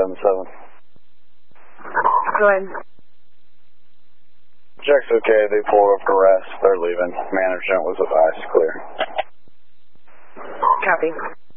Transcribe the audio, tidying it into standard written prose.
7-7. Go ahead. Check's okay. They pulled up to rest. They're leaving. Management was advised. Clear. Copy.